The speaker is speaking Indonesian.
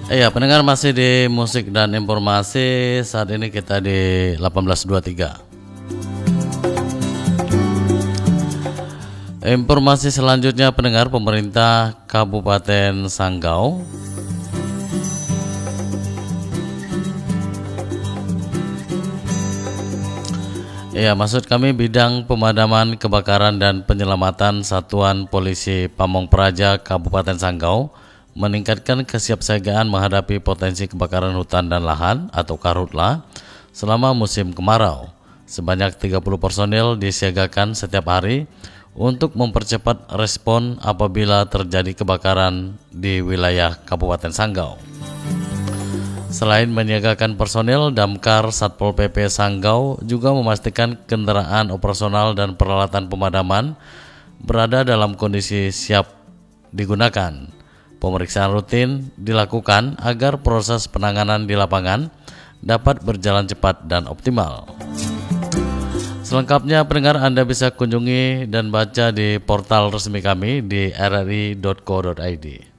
Iya, pendengar masih di musik dan informasi. Saat ini kita di 1823. Informasi selanjutnya, pendengar, pemerintah Kabupaten Sanggau maksud kami bidang pemadaman kebakaran dan penyelamatan Satuan Polisi Pamong Praja Kabupaten Sanggau meningkatkan kesiapsiagaan menghadapi potensi kebakaran hutan dan lahan atau karhutla selama musim kemarau. Sebanyak 30 personil disiagakan setiap hari untuk mempercepat respon apabila terjadi kebakaran di wilayah Kabupaten Sanggau. Selain menyiagakan personil, Damkar Satpol PP Sanggau juga memastikan kendaraan operasional dan peralatan pemadaman berada dalam kondisi siap digunakan. Pemeriksaan rutin dilakukan agar proses penanganan di lapangan dapat berjalan cepat dan optimal. Selengkapnya, pendengar, Anda bisa kunjungi dan baca di portal resmi kami di rri.co.id.